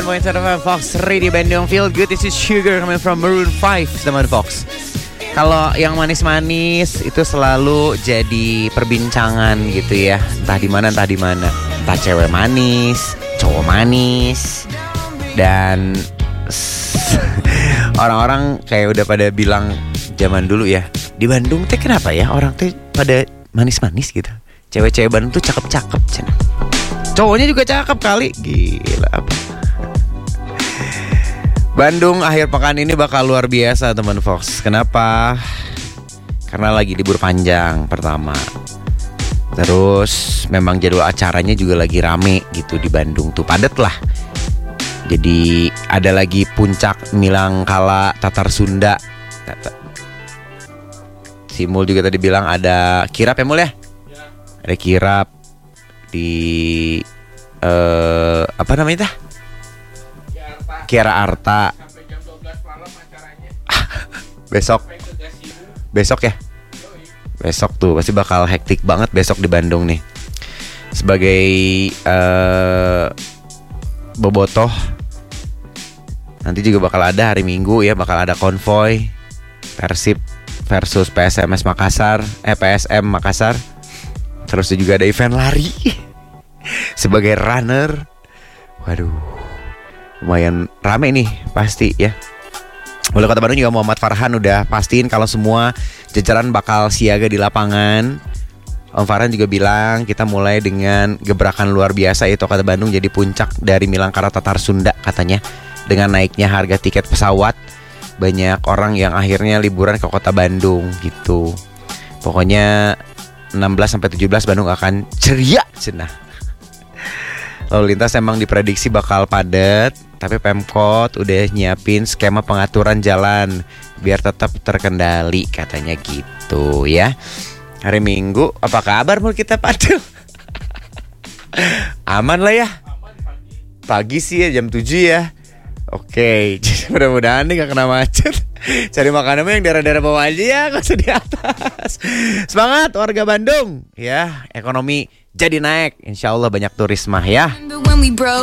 91.7 Fox Radio Bandung. Feel good, this is Sugar coming from Maroon 5, teman Fox. Kalau yang manis-manis itu selalu jadi perbincangan gitu ya. Entah di mana. Entah cewek manis, cowok manis. Dan orang-orang kayak udah pada bilang zaman dulu ya, di Bandung teh kenapa ya orang teh pada manis-manis gitu. Cewek-cewek Bandung tuh cakep-cakep cina. Cowoknya juga cakep kali. Gila apa. Bandung akhir pekan ini bakal luar biasa teman Fox. Kenapa? Karena lagi libur panjang pertama. Terus memang jadwal acaranya juga lagi rame gitu di Bandung tuh. Padet lah. Jadi ada lagi puncak Milangkala Tatar Sunda. Si Mul juga tadi bilang ada kirap ya Mul ya? Ada kirap di apa namanya itu? Kiara Arta. Sampai jam 12 malam acaranya. Besok ya? Besok tuh pasti bakal hektik banget besok di Bandung nih. Sebagai bobotoh, nanti juga bakal ada hari Minggu ya, bakal ada konvoy Persib versus PSMS Makassar, PSM Makassar. Terus juga ada event lari. Sebagai runner, waduh, lumayan rame nih pasti ya. Wali Kota Bandung juga Muhammad Farhan udah pastiin kalau semua jajaran bakal siaga di lapangan. Om Farhan juga bilang kita mulai dengan gebrakan luar biasa yaitu Kota Bandung jadi puncak dari Milangkara Tatar Sunda katanya. Dengan naiknya harga tiket pesawat, banyak orang yang akhirnya liburan ke Kota Bandung gitu. Pokoknya 16-17 Bandung akan ceria cenah. Lalu lintas emang diprediksi bakal padat, tapi Pemkot udah nyiapin skema pengaturan jalan biar tetap terkendali katanya gitu ya. Hari Minggu apa kabar mau kita padu? Aman lah ya. Pagi sih ya jam 7 ya. Oke, jadi mudah-mudahan nih gak kena macet. Cari makanannya yang daerah-daerah bawah aja ya, gak usah di atas. Semangat warga Bandung ya, ekonomi jadi naik. Insya Allah banyak turis mah ya.